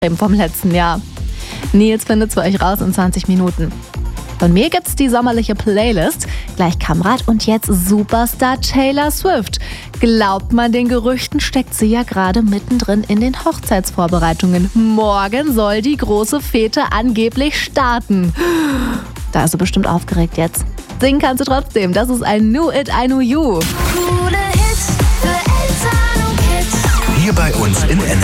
vom letzten Jahr. Nils findet's für euch raus in 20 Minuten. Von mir gibt's die sommerliche Playlist, gleich Kamrat und jetzt Superstar Taylor Swift. Glaubt man den Gerüchten, steckt sie ja gerade mittendrin in den Hochzeitsvorbereitungen. Morgen soll die große Fete angeblich starten. Da ist sie bestimmt aufgeregt jetzt. Singen kannst du trotzdem, das ist ein New It, I Know You. Coole Hits für Eltern und Kids. Hier bei uns in